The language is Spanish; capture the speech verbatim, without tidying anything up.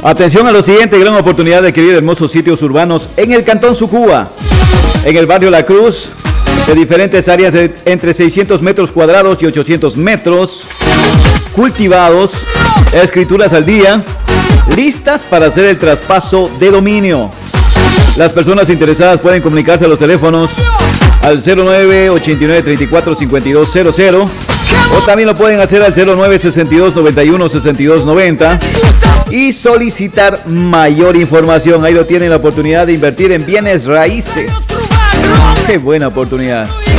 Atención a lo siguiente, gran oportunidad de adquirir hermosos sitios urbanos en el Cantón Sucúa, en el barrio La Cruz, de diferentes áreas de entre seiscientos metros cuadrados y ochocientos metros, cultivados, escrituras al día, listas para hacer el traspaso de dominio. Las personas interesadas pueden comunicarse a los teléfonos al cero nueve ochenta y nueve treinta y cuatro cincuenta y dos cero cero o también lo pueden hacer al cero nueve sesenta y dos noventa y uno sesenta y dos noventa y solicitar mayor información. Ahí lo tienen, la oportunidad de invertir en bienes raíces. ¡Qué buena oportunidad!